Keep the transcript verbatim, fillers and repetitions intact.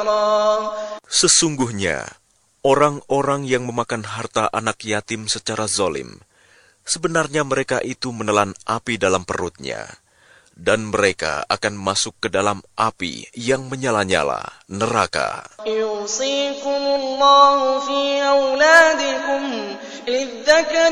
Sesungguhnya, orang-orang yang memakan harta anak yatim secara zalim, sebenarnya mereka itu menelan api dalam perutnya, dan mereka akan masuk ke dalam api yang menyala-nyala, neraka. يوصيكم الله في أولادكم للذكر